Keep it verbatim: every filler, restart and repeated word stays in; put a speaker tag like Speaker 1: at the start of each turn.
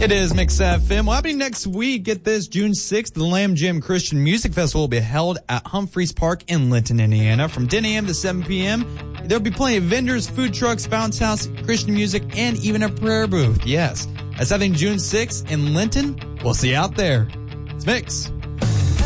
Speaker 1: It is Mix F M. Well, happening next week, get this, June sixth, the Lamb Jam Christian Music Festival will be held at Humphreys Park in Linton, Indiana from ten a.m. to seven p.m. There'll be plenty of vendors, food trucks, bounce house, Christian music, and even a prayer booth. Yes, that's happening June sixth in Linton. We'll see you out there. It's Mix.